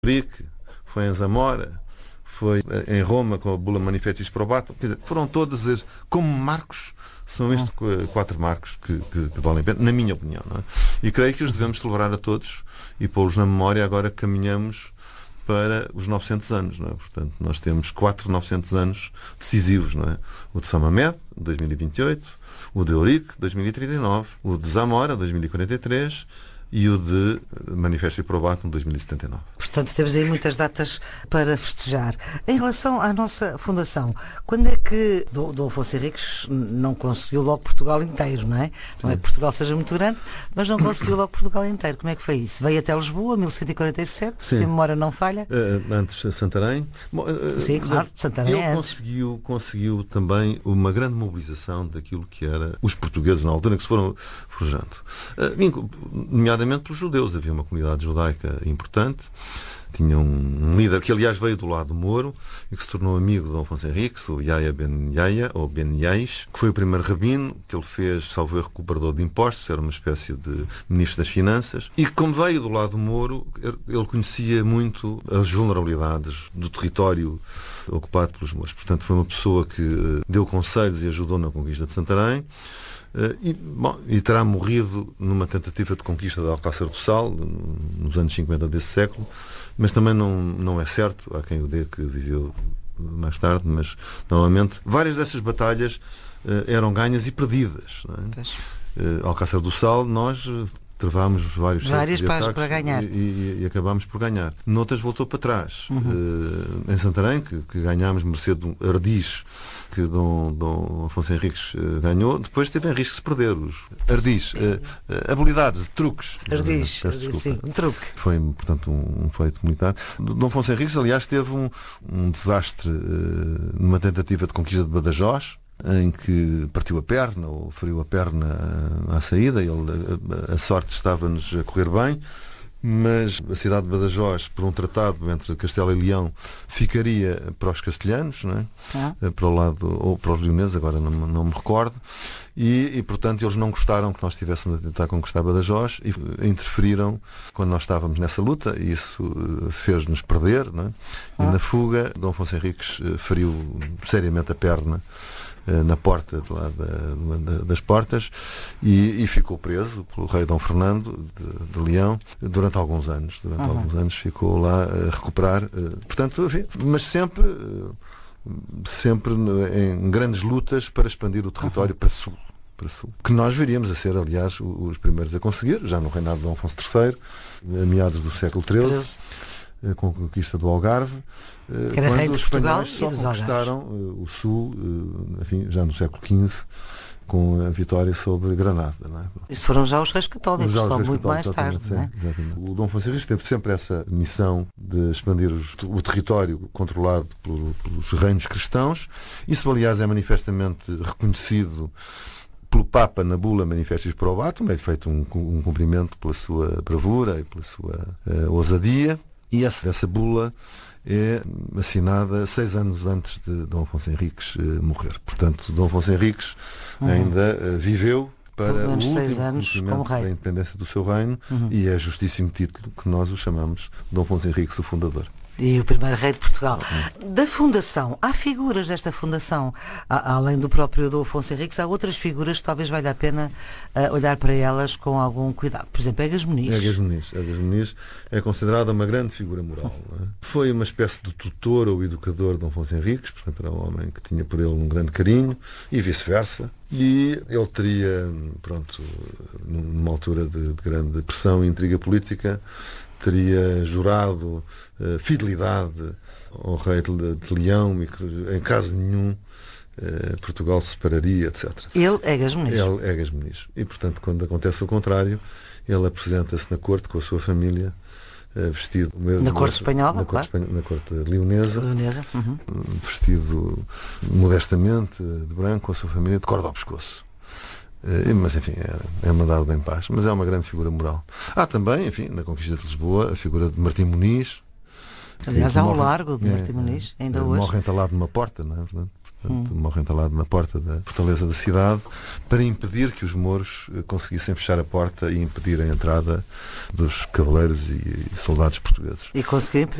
Eurique, foi em Zamora, foi em Roma com a Bula Manifestis Probatum. Quer dizer, foram todas como marcos. São estes 4 marcos que valem a pena, na minha opinião. Não é? E creio que os devemos celebrar a todos e pô-los na memória agora que caminhamos para os 900 anos. Não é? Portanto, nós temos 4 900 anos decisivos. Não é? O de São Mamed, 2028, o de Eurique, 2039, o de Zamora, 2043 e o de Manifesto e Probatum, 2079. Portanto, temos aí muitas datas para festejar. Em relação à nossa fundação, quando é que Dom Afonso Henriques não conseguiu logo Portugal inteiro, não é? Não é que Portugal seja muito grande, mas não conseguiu logo Portugal inteiro. Como é que foi isso? Veio até Lisboa, 1147, se a memória não falha. Antes Santarém. Sim, claro, Santarém ele conseguiu também uma grande mobilização daquilo que era os portugueses na altura que se foram forjando. Nomeadamente pelos judeus. Havia uma comunidade judaica importante. Tinha um líder que, aliás, veio do lado moro e que se tornou amigo de Dom Afonso Henriques, o Yahya Ben Yahya, ou Ben Yaish, que foi o primeiro rabino que ele fez, salvo erro, cobrador de impostos, era uma espécie de ministro das Finanças. E como veio do lado moro, ele conhecia muito as vulnerabilidades do território ocupado pelos mouros. Portanto, foi uma pessoa que deu conselhos e ajudou na conquista de Santarém. E terá morrido numa tentativa de conquista de Alcácer do Sal nos anos 50 desse século, mas também não é certo, há quem o dê que viveu mais tarde, mas normalmente várias dessas batalhas eram ganhas e perdidas, não é? Alcácer do Sal nós travámos várias para ganhar e acabámos por ganhar. Noutras voltou para trás. Em Santarém, que ganhámos mercê de Ardis, que Dom Afonso Henriques ganhou. Depois teve em risco de se perder os Ardis, habilidades, truques. Ardis, sim, um truque. Foi, portanto, um feito militar. Dom Afonso Henriques, aliás, teve um desastre numa tentativa de conquista de Badajoz, em que partiu a perna ou feriu a perna à saída. A sorte estava-nos a correr bem, mas a cidade de Badajoz, por um tratado entre Castelo e Leão, ficaria para os castelhanos, não é? Para o lado, ou para os leoneses, agora não me recordo, e portanto eles não gostaram que nós estivéssemos a tentar conquistar Badajoz e interferiram quando nós estávamos nessa luta, e isso fez-nos perder, não é? E na fuga, Dom Afonso Henriques feriu seriamente a perna na porta de lá das portas e ficou preso pelo rei Dom Fernando de Leão durante alguns anos. Alguns anos ficou lá a recuperar. Portanto, mas sempre em grandes lutas para expandir o território para sul. Que nós viríamos a ser, aliás, os primeiros a conseguir, já no reinado de Dom Afonso III, a meados do século XIII, com a conquista do Algarve, quando os espanhóis só conquistaram o sul, enfim, já no século XV, com a vitória sobre Granada. Não é? Isso foram já os reis católicos, só muito mais tarde. Não é? O Dom Afonso Henriques teve sempre essa missão de expandir o território controlado pelos reinos cristãos. Isso, aliás, é manifestamente reconhecido pelo Papa na Bula Manifestis Probatum, é feito um cumprimento pela sua bravura e pela sua ousadia. E essa bula é assinada 6 anos antes de Dom Afonso Henriques morrer. Portanto, Dom Afonso Henriques ainda viveu para o último reconhecimento da independência do seu reino e é justíssimo título que nós o chamamos Dom Afonso Henriques, o fundador. E o primeiro rei de Portugal. Da fundação, há figuras desta fundação, além do próprio Dom Afonso Henriques, há outras figuras que talvez valha a pena olhar para elas com algum cuidado. Por exemplo, Egas Muniz. Egas Muniz é considerada uma grande figura moral. Não é? Foi uma espécie de tutor ou educador de Dom Afonso Henriques, portanto era um homem que tinha por ele um grande carinho e vice-versa. E ele teria, numa altura de grande pressão e intriga política, teria jurado fidelidade ao rei de Leão e que, em caso nenhum, Portugal se separaria, etc. Ele é Egas Muniz. Ele é Egas Muniz. E, portanto, quando acontece o contrário, ele apresenta-se na corte com a sua família, vestido... Na corte espanhola, na corte leonesa. Vestido modestamente, de branco, com a sua família, de corda ao pescoço. Mas enfim, é mandado bem paz, mas é uma grande figura moral. Há também, enfim, na conquista de Lisboa, a figura de Martim Muniz, Aliás, há o largo de Martim Muniz, ainda hoje. Morre entalado numa porta, não é? Portanto, morre entalado na porta da fortaleza da cidade para impedir que os mouros conseguissem fechar a porta e impedir a entrada dos cavaleiros e soldados portugueses. E conseguiu impedir.